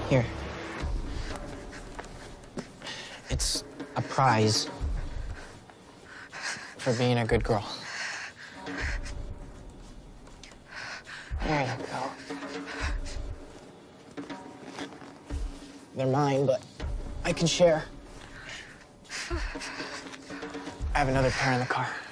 Here. It's a prize for being a good girl. There you go. They're mine, but I can share. I have another pair in the car.